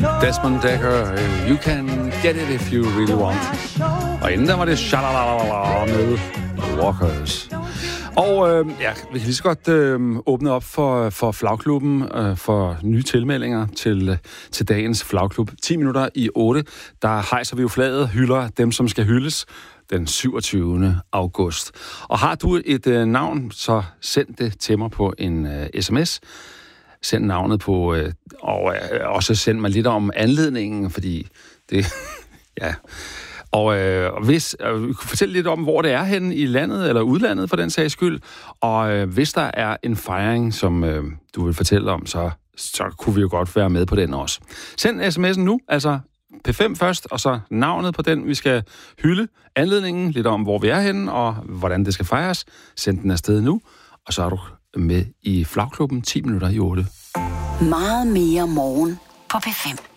Desmond Dekker, You Can Get It If You Really Want. Og inden der var det Shalalalala med Walkers. Og vi kan lige så godt åbne op for Flagklubben, for nye tilmeldinger til dagens Flagklub. 10 minutter i 8, der hejser vi jo flaget, hylder dem, som skal hyldes den 27. august. Og har du et navn, så send det til mig på en sms. Send navnet på, og også send mig lidt om anledningen, fordi det, ja. Og hvis fortæl lidt om, hvor det er henne i landet, eller udlandet for den sags skyld. Og hvis der er en fejring, som du vil fortælle om, så kunne vi jo godt være med på den også. Send sms'en nu, altså P5 først, og så navnet på den, vi skal hylde. Anledningen, lidt om, hvor vi er henne, og hvordan det skal fejres. Send den afsted nu, og så er du med i Flagklubben 10 minutter i 8. Meget mere morgen på P5.